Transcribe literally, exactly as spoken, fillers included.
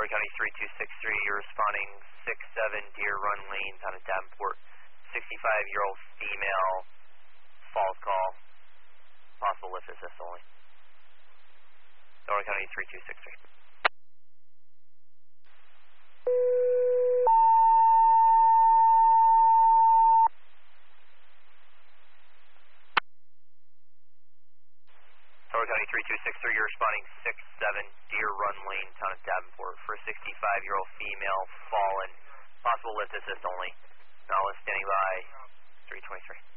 Story County three two six three, you're responding six seven Deer Run Lanes on a Davenport. sixty-five-year-old female, false call, possible lift assist only. Story County three two six three. Story County three two six three, you're responding six seven Deer Run Lane, town of Davenport, for a sixty-five-year-old female, fallen, possible lift assist only. Now standing by, three twenty-three.